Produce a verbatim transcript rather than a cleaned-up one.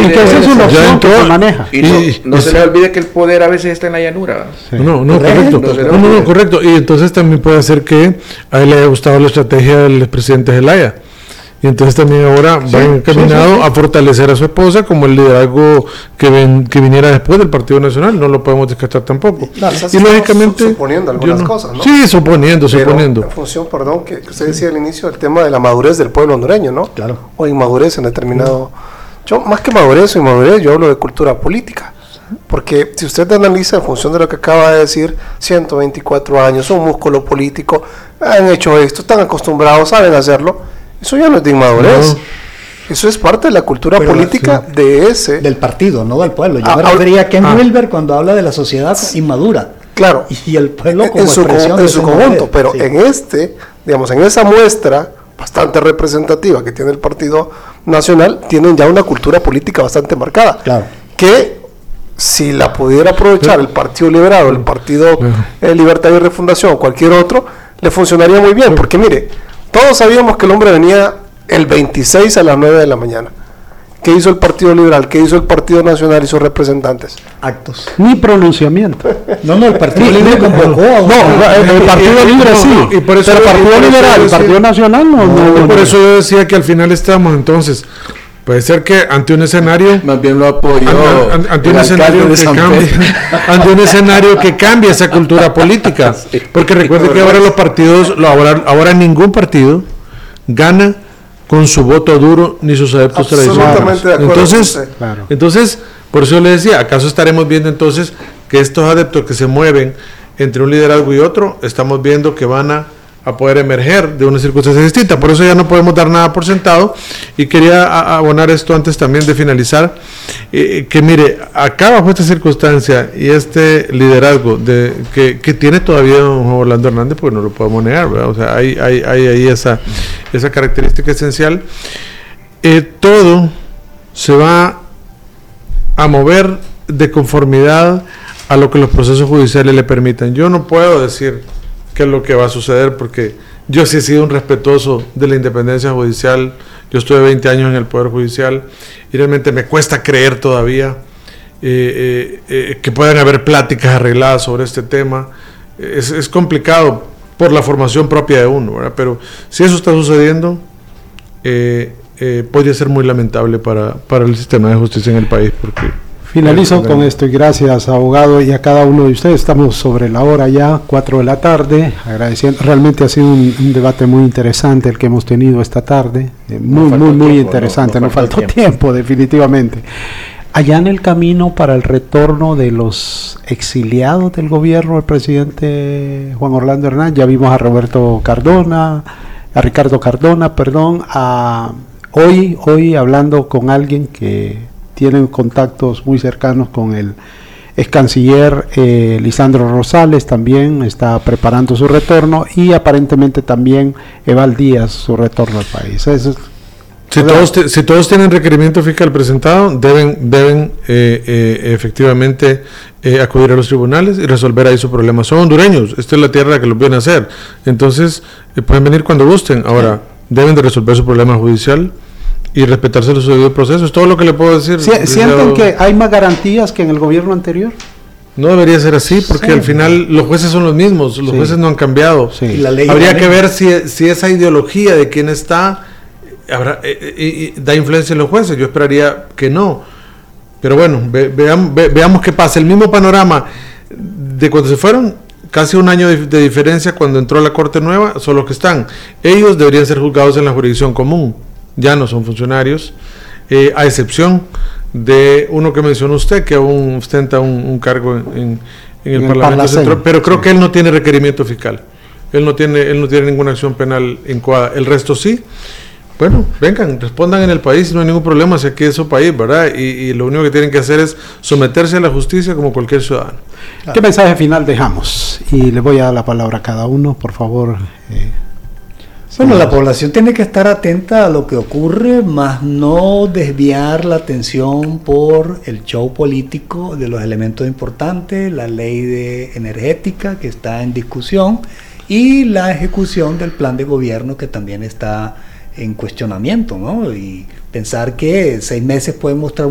Aunque esa es una opción que se maneja. Y no, Y- no y se sí. les olvide que el poder a veces está en la llanura. Sí. No, no, Correcto. correcto. No, No, no, no, correcto. Y entonces también puede ser que a él le haya gustado la estrategia del expresidente Zelaya. Y entonces también ahora Sí, va encaminado sí, sí, sí. a fortalecer a su esposa como el liderazgo que, ven, que viniera después del Partido Nacional. No lo podemos descartar tampoco. Claro, Quizás y estamos lógicamente. su- suponiendo yo algunas no- cosas, ¿no? Sí, suponiendo, Pero suponiendo. en función, perdón, que que usted decía al inicio, el tema de la madurez del pueblo hondureño, ¿no? Claro. O inmadurez en determinado... Yo, más que madurez o inmadurez, yo hablo de cultura política. Porque si usted analiza en función de lo que acaba de decir, ciento veinticuatro años, un músculo político, han hecho esto, están acostumbrados, saben hacerlo, eso ya no es de inmadurez. No. Eso es parte de la cultura Pero, política sí. de ese... Del partido, no del pueblo. Yo Ah, me ah, refería a Ken ah. Wilber cuando habla de la sociedad inmadura. Claro. Y el pueblo en, como en su, expresión con- de en su esa conjunto, madurez. pero Sí. en este, digamos, en esa muestra bastante representativa que tiene el Partido Nacional, tienen ya una cultura política bastante marcada, Claro. que si la pudiera aprovechar el Partido Liberal o el Partido eh, Libertad y Refundación o cualquier otro, le funcionaría muy bien, porque mire, todos sabíamos que el hombre venía el veintiséis a las nueve de la mañana. ¿Qué hizo el Partido Liberal? ¿Qué hizo el Partido Nacional y sus representantes? Actos. Ni pronunciamiento. No, no, el Partido Libre convocó a un... No, el, el Partido Libre No, sí. no, y por eso- pero el y Partido por eso Liberal, yo el decía- Partido Nacional no. no, Y no, por no. eso yo decía que al final estamos entonces. Puede ser que ante un escenario. Más bien lo apoyó Ante, ante- ante un el escenario alcalde de que San cambie, Pedro. ante un escenario que cambie esa cultura política, porque recuerde que ahora los partidos, lo- ahora, ahora ningún partido gana con su voto duro ni sus adeptos Absolutamente tradicionales. de acuerdo Entonces, con usted. Claro. entonces, por eso yo le decía, ¿acaso estaremos viendo entonces que estos adeptos que se mueven entre un liderazgo y otro, estamos viendo que van a, a poder emerger de una circunstancia distinta? Por eso ya no podemos dar nada por sentado, y quería a- abonar esto antes también de finalizar, eh, que mire, acá bajo esta circunstancia y este liderazgo de, que, que tiene todavía don Juan Orlando Hernández, pues no lo podemos negar, ¿verdad? O sea, hay, hay, hay ahí esa, esa característica esencial. Eh, todo se va a mover de conformidad a lo que los procesos judiciales le permitan. Yo no puedo decir qué es lo que va a suceder, porque yo sí he sido un respetuoso de la independencia judicial. Yo estuve veinte años en el Poder Judicial y realmente me cuesta creer todavía eh, eh, eh, que puedan haber pláticas arregladas sobre este tema. Es, es complicado por la formación propia de uno, ¿verdad? Pero si eso está sucediendo, eh, eh, podría ser muy lamentable para, para el sistema de justicia en el país, porque Finalizo con esto y gracias, abogado, y a cada uno de ustedes. Estamos sobre la hora ya, cuatro de la tarde, agradeciendo. Realmente ha sido un, un debate muy interesante el que hemos tenido esta tarde, eh, muy, No muy, faltó muy tiempo, interesante, no- no, no faltó faltó tiempo. definitivamente. Allá en el camino para el retorno de los exiliados del gobierno, el presidente Juan Orlando Hernández, ya vimos a Roberto Cardona, a Ricardo Cardona, perdón, a hoy, hoy hablando con alguien que tienen contactos muy cercanos con el ex canciller eh, Lisandro Rosales, también está preparando su retorno, y aparentemente también Eval Díaz su retorno al país. Eso es, si todos, te- si todos tienen requerimiento fiscal presentado, deben, deben eh, eh, efectivamente eh, acudir a los tribunales y resolver ahí su problema. Son hondureños, esta es la tierra que los viene a hacer. Entonces, eh, pueden venir cuando gusten. Ahora, deben de resolver su problema judicial y respetarse los debidos procesos. Es todo lo que le puedo decir. Si- ¿Sienten licenciado. que hay más garantías que en el gobierno anterior? No debería ser así, porque Sí. al final los jueces son los mismos, los Sí. jueces no han cambiado. Sí. Y la ley Habría también. que ver si, si esa ideología de quién está habrá, eh, eh, eh, da influencia en los jueces. Yo esperaría que no. Pero bueno, ve- veam- ve- veamos qué pasa. El mismo panorama de cuando se fueron, casi un año de, de diferencia cuando entró la Corte Nueva, son los que están. Ellos deberían ser juzgados en la jurisdicción común. Ya no son funcionarios, eh, a excepción de uno que mencionó usted, que aún ostenta un, un cargo en, en- en el En el Parlamento Parlacén, Central, pero creo sí. que él no tiene requerimiento fiscal. Él no tiene, él no tiene ninguna acción penal incoada. El resto sí. Bueno, vengan, respondan en el país, no hay ningún problema, si aquí es su país, ¿verdad? Y, y lo único que tienen que hacer es someterse a la justicia como cualquier ciudadano. ¿Qué mensaje final dejamos? Y le voy a dar la palabra a cada uno, por favor. eh, Bueno, la población tiene que estar atenta a lo que ocurre, más no desviar la atención por el show político de los elementos importantes, la ley de energética que está en discusión y la ejecución del plan de gobierno que también está en cuestionamiento, ¿no? Y pensar que seis meses pueden mostrar